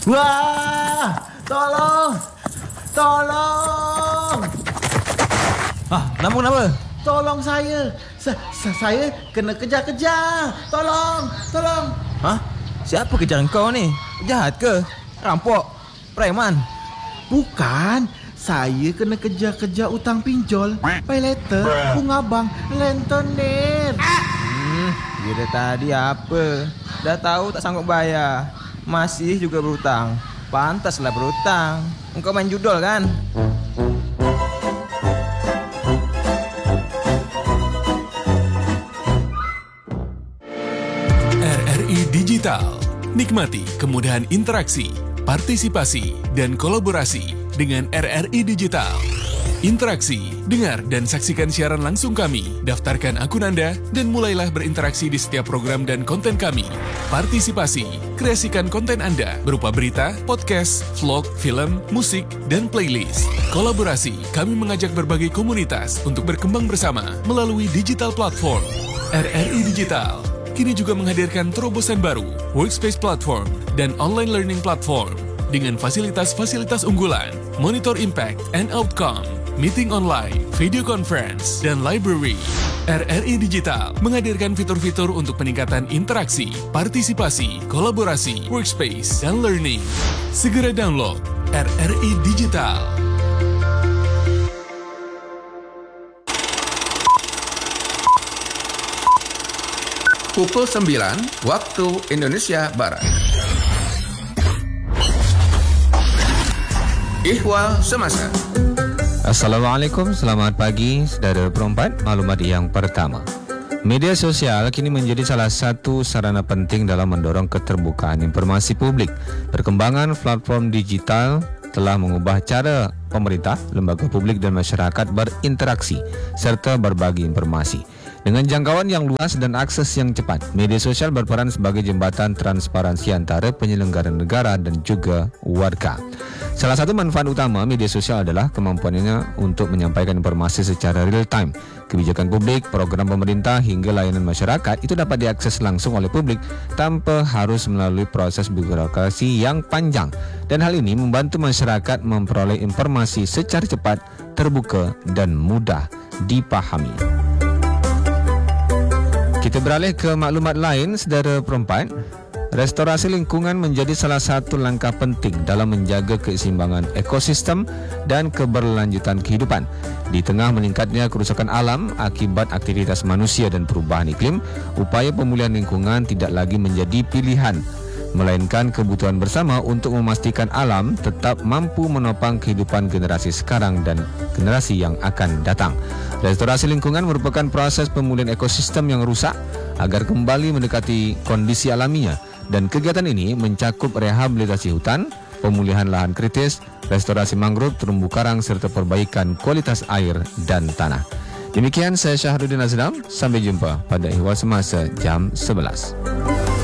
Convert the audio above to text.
Wah, tolong! Tolong! Kenapa? Tolong saya. Saya kena kejar-kejar. Tolong! Siapa kejar engkau ni? Jahat ke? Rampok? Preman? Bukan. Saya kena kejar-kejar utang pinjol. Pay letter, bunga bank, rentenir. Dia dah tadi apa? Dah tahu tak sanggup bayar. Masih juga berhutang. Pantaslah berhutang. Engkau main judol kan? RRI Digital. Nikmati kemudahan interaksi, partisipasi, dan kolaborasi dengan RRI Digital. Interaksi, dengar dan saksikan siaran langsung kami, daftarkan akun Anda, dan mulailah berinteraksi di setiap program dan konten kami. Partisipasi, kreasikan konten Anda berupa berita, podcast, vlog, film, musik, dan playlist. Kolaborasi, kami mengajak berbagai komunitas untuk berkembang bersama melalui digital platform. RRI Digital kini juga menghadirkan terobosan baru, workspace platform, dan online learning platform dengan fasilitas-fasilitas unggulan, monitor impact and outcome, meeting online, video conference, dan library. RRI Digital menghadirkan fitur-fitur untuk peningkatan interaksi, partisipasi, kolaborasi, workspace, dan learning. Segera download RRI Digital. Pukul 9 waktu Indonesia Barat. Ihwal Semasa. Assalamualaikum, selamat pagi saudara perempat. Maklumat yang pertama, media sosial kini menjadi salah satu sarana penting dalam mendorong keterbukaan informasi publik. Perkembangan platform digital telah mengubah cara pemerintah, lembaga publik dan masyarakat berinteraksi serta berbagi informasi. Dengan jangkauan yang luas dan akses yang cepat, media sosial berperan sebagai jembatan transparansi antara penyelenggara negara dan juga warga. Salah satu manfaat utama media sosial adalah kemampuannya untuk menyampaikan informasi secara real time. Kebijakan publik, program pemerintah hingga layanan masyarakat itu dapat diakses langsung oleh publik tanpa harus melalui proses birokrasi yang panjang. Dan hal ini membantu masyarakat memperoleh informasi secara cepat, terbuka dan mudah dipahami. Kita beralih ke maklumat lain, saudara perempat. Restorasi lingkungan menjadi salah satu langkah penting dalam menjaga keseimbangan ekosistem dan keberlanjutan kehidupan. Di tengah meningkatnya kerusakan alam akibat aktivitas manusia dan perubahan iklim, upaya pemulihan lingkungan tidak lagi menjadi pilihan, melainkan kebutuhan bersama untuk memastikan alam tetap mampu menopang kehidupan generasi sekarang dan generasi yang akan datang. Restorasi lingkungan merupakan proses pemulihan ekosistem yang rusak agar kembali mendekati kondisi alaminya, dan kegiatan ini mencakup rehabilitasi hutan, pemulihan lahan kritis, restorasi mangrove, terumbu karang serta perbaikan kualitas air dan tanah. Demikian saya Syahrudin Azram, sampai jumpa pada Ihwal Semasa jam 11.